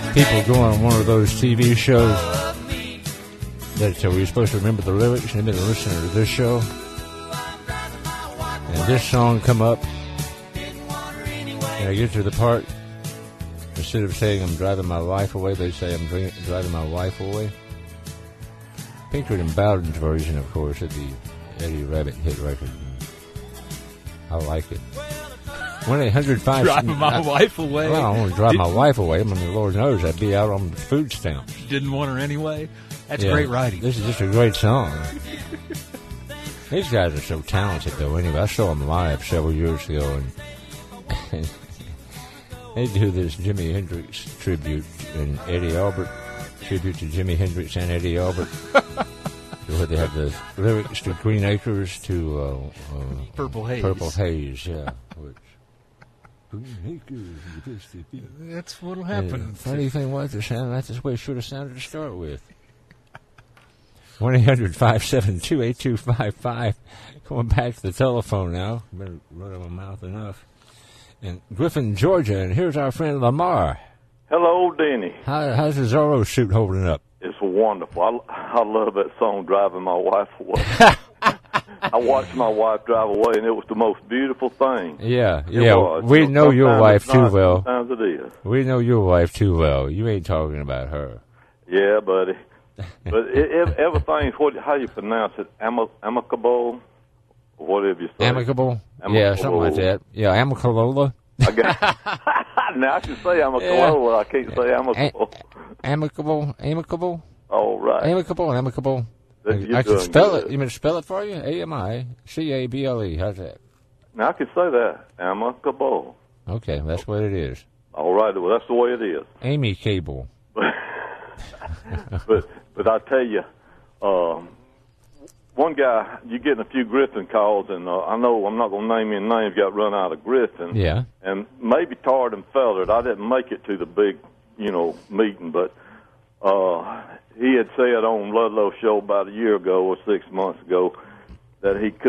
people go on one of those TV shows that we're supposed to remember the lyrics and then listen to this show, and this song come up, and I get to the part, instead of saying I'm driving my wife away, they say I'm driving my wife away. Pinkerton and Bowden's version, of course, of the Eddie Rabbitt hit record. I like it. 1-800-5... Driving my wife away? Well, I don't want to drive my wife away. I mean, Lord knows I'd be out on food stamps. Didn't want her anyway? That's great writing. This is just a great song. These guys are so talented, though. Anyway, I saw them live several years ago, and they do this Jimi Hendrix tribute and Eddie Albert tribute to Jimi Hendrix and Eddie Albert. Where they have the lyrics to Green Acres to Purple Haze. Purple Haze, yeah. Which, Green Acres, that's what'll happen. Funny thing was, it sounded like this way it should have sounded to start with. 1-800-572-8255. Going back to the telephone now. Better run my mouth enough. In Griffin, Georgia, and here's our friend Lamar. Hello, Denny. How's the Zorro suit holding up? It's wonderful. I love that song, Driving My Wife Away. I watched my wife drive away, and it was the most beautiful thing. Yeah. Was. We know your wife too well. Sometimes it is. We know your wife too well. You ain't talking about her. Yeah, buddy. But everything's how you pronounce it, amicable, whatever you say. Amicable? Yeah, something like that. Yeah, amicalola. Now I can say amicalola. I can't say amicable. Amicable. All right. Amicable. I can spell it. You mean to spell it for you? A-M-I-C-A-B-L-E. How's that? Now I can say that. Amicable. Okay, that's what it is. All right. Well, that's the way it is. Amy Cable. But I tell you, one guy, you're getting a few Griffin calls, and I know I'm not going to name any names, got run out of Griffin. Yeah. And maybe Tard and Feathered. I didn't make it to the big, meeting, but he had said on Ludlow Show about a year ago or 6 months ago that he